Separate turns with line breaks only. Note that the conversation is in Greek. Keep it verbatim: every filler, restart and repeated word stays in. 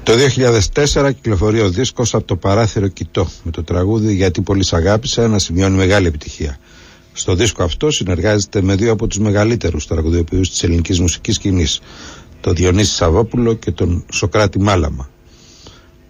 Το δύο χιλιάδες τέσσερα κυκλοφορεί ο δίσκος «Από το παράθυρο κοιτώ» με το τραγούδι «Γιατί πολύ σ' αγάπησα» να σημειώνει μεγάλη επιτυχία. Στο δίσκο αυτό συνεργάζεται με δύο από τους μεγαλύτερους τραγουδιοποιούς της ελληνικής μουσικής σκηνής, τον Διονύση Σαββόπουλο και τον Σοκράτη Μάλαμα.